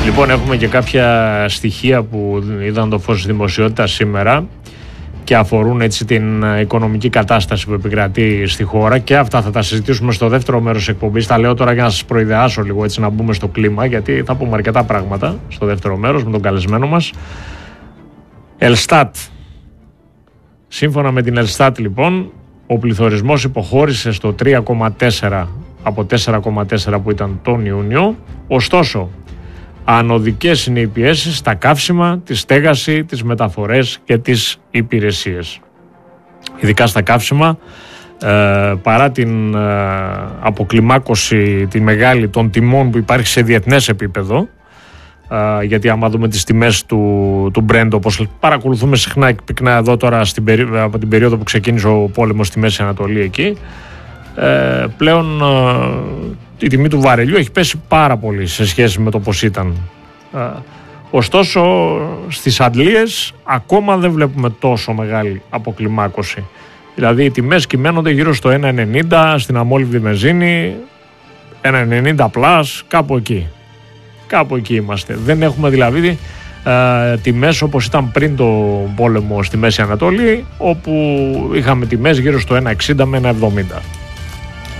Λοιπόν, έχουμε και κάποια στοιχεία που είδαν το φως της δημοσιότητας σήμερα και αφορούν έτσι την οικονομική κατάσταση που επικρατεί στη χώρα, και αυτά θα τα συζητήσουμε στο δεύτερο μέρος της εκπομπής. Τα λέω τώρα για να σας προειδεάσω λίγο, έτσι να μπούμε στο κλίμα, γιατί θα πούμε αρκετά πράγματα στο δεύτερο μέρος με τον καλεσμένο μας. Ελστάτ. Σύμφωνα με την Ελστάτ, λοιπόν, ο πληθωρισμός υποχώρησε στο 3,4 από 4,4 που ήταν τον Ιούνιο. Ωστόσο, ανωδικές είναι οι πιέσεις στα καύσιμα, τη στέγαση, τις μεταφορές και τις υπηρεσίες. Ειδικά στα καύσιμα, παρά την αποκλιμάκωση τη μεγάλη των τιμών που υπάρχει σε διεθνές επίπεδο, γιατί άμα δούμε τις τιμές του Brent, όπως παρακολουθούμε συχνά και πυκνά εδώ τώρα από την περίοδο που ξεκίνησε ο πόλεμος στη Μέση Ανατολή εκεί, πλέον η τιμή του βαρελιού έχει πέσει πάρα πολύ σε σχέση με το πώς ήταν. Ωστόσο στις αντλίες ακόμα δεν βλέπουμε τόσο μεγάλη αποκλιμάκωση. Δηλαδή οι τιμές κυμαίνονται γύρω στο 1,90 στην αμόλυβδη βενζίνη, 1,90 πλάς, κάπου εκεί. Κάπου εκεί είμαστε. Δεν έχουμε δηλαδή τιμές όπως ήταν πριν το πόλεμο στη Μέση Ανατολή, όπου είχαμε τιμές γύρω στο 1,60 με 1,70.